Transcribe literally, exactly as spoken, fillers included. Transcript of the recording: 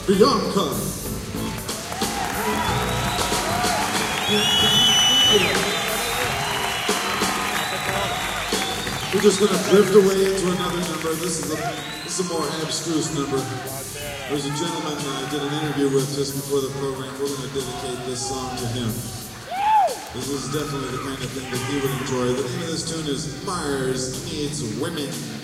Bianca. We're just going to drift away into another number. This is a this is a more abstruse number. There's a gentleman that I did an interview with just before the program. We're going to dedicate this song to him. This is definitely the kind of thing that he would enjoy. The name of this tune is Mars Needs Women.